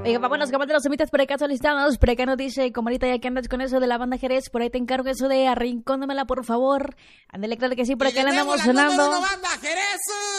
Venga, vámonos, que los semitas por acá solicitados. Por acá nos dice, comadita, ya que andas con eso de la banda Jerez, por ahí te encargo eso de arrincóndamela, por favor. Ándale, claro que sí, por acá le andamos sonando. Banda Jerez.